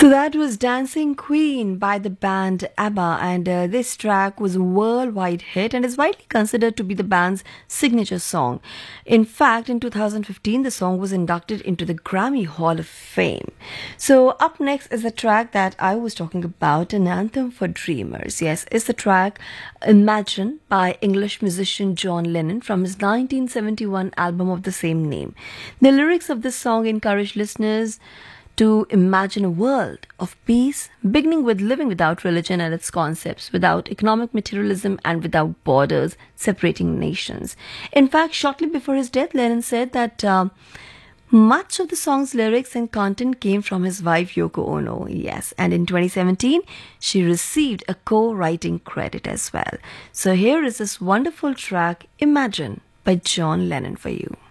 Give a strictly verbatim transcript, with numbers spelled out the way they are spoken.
So that was Dancing Queen by the band ABBA, and uh, this track was a worldwide hit and is widely considered to be the band's signature song. In fact, in two thousand fifteen, the song was inducted into the Grammy Hall of Fame. So up next is the track that I was talking about, an anthem for dreamers. Yes, it's the track Imagine by English musician John Lennon from his nineteen seventy-one album of the same name. The lyrics of this song encourage listeners to imagine a world of peace, beginning with living without religion and its concepts, without economic materialism, and without borders separating nations. In fact, shortly before his death, Lennon said that uh, much of the song's lyrics and content came from his wife Yoko Ono. Yes, and in twenty seventeen, she received a co-writing credit as well. So here is this wonderful track, Imagine, by John Lennon for you.